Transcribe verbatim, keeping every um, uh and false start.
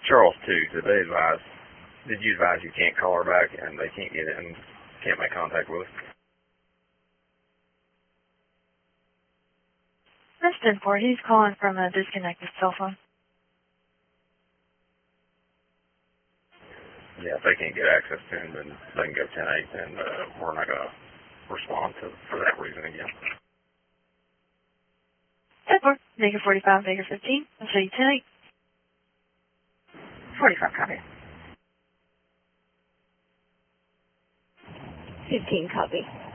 Charles too, did they advise, did you advise you can't call her back and they can't get in, can't make contact with us? That's ten four. He's calling from a disconnected cell phone. Yeah, if they can't get access to him, then they can go ten eight, and uh, we're not going to respond to for that reason again. ten four. Baker forty-five, Baker fifteen. I'll show you ten eight. forty-five, copy. fifteen, copy.